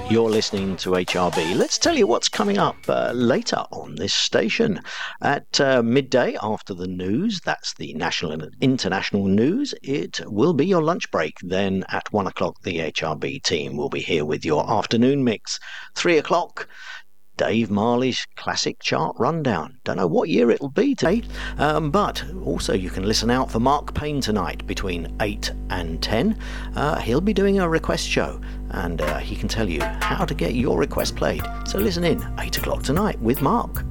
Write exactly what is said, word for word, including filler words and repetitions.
You're listening to H R B. Let's tell you what's coming up uh, later on this station. At uh, midday after the news, that's the national and international news, it will be your lunch break. Then at one o'clock, the H R B team will be here with your afternoon mix. Three o'clock, Dave Marley's classic chart rundown. Don't know what year it'll be today, um, but also you can listen out for Mark Payne tonight between eight and ten. Uh, he'll be doing a request show, and uh, he can tell you how to get your request played. So listen in, eight o'clock tonight with Mark.